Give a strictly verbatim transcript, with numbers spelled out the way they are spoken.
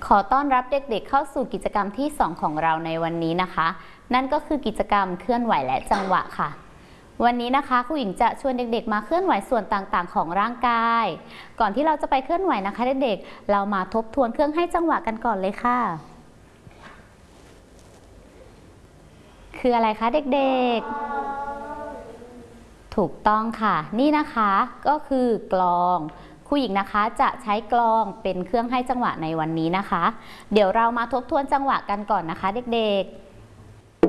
ขอต้อนรับเด็กๆเข้าสู่กิจกรรมที่สองของเราในวันนี้นะคะ นั่นก็คือกิจกรรมเคลื่อนไหวและจังหวะค่ะวันนี้นะคะครูหญิงจะชวนเด็กๆมาเคลื่อนไหวส่วนต่างๆของร่างกายก่อนที่เราจะไปเคลื่อนไหวนะคะเด็กๆเรามาทบทวนเครื่องให้จังหวะกันก่อนเลยค่ะคืออะไรคะเด็กๆถูกต้องค่ะนี่นะคะก็คือกลองครูหญิงนะคะจะใช้กลองเป็นเครื่องให้จังหวะในวันนี้นะคะเดี๋ยวเรามาทบทวนจังหวะกันก่อนนะคะเด็กๆ